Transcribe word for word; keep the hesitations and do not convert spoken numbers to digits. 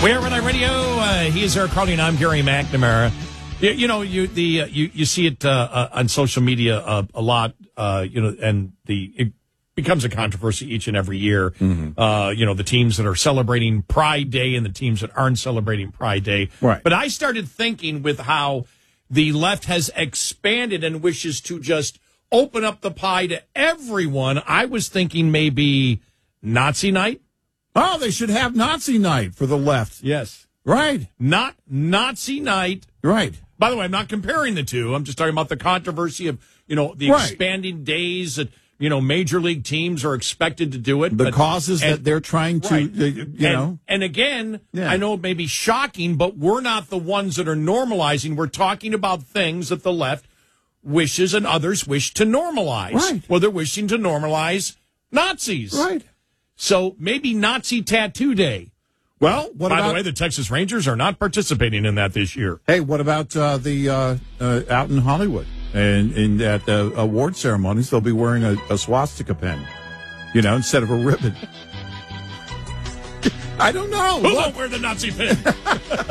We are Red Radio. Uh, he is Eric Carly, and I'm Gary McNamara. You, you know, you the uh, you you see it uh, uh, on social media uh, a lot. Uh, you know, and the it becomes a controversy each and every year. Mm-hmm. Uh, you know, the teams that are celebrating Pride Day and the teams that aren't celebrating Pride Day. Right. But I started thinking with how the left has expanded and wishes to just open up the pie to everyone. I was thinking maybe Nazi night. Oh, they should have Nazi night for the left. Yes. Right. Not Nazi night. Right. By the way, I'm not comparing the two. I'm just talking about the controversy of, you know, the right. expanding days that, you know, major league teams are expected to do it. The but, causes and, that they're trying to, right. uh, you and, know. And again, yeah. I know it may be shocking, but we're not the ones that are normalizing. We're talking about things that the left wishes and others wish to normalize. Right. Well, they're wishing to normalize Nazis. Right. So maybe Nazi Tattoo Day. Well, what By about, the way, the Texas Rangers are not participating in that this year. Hey, what about uh, the uh, uh, out in Hollywood and in at uh, award ceremonies? They'll be wearing a, a swastika pen, you know, instead of a ribbon. I don't know. Who won't wear the Nazi pin?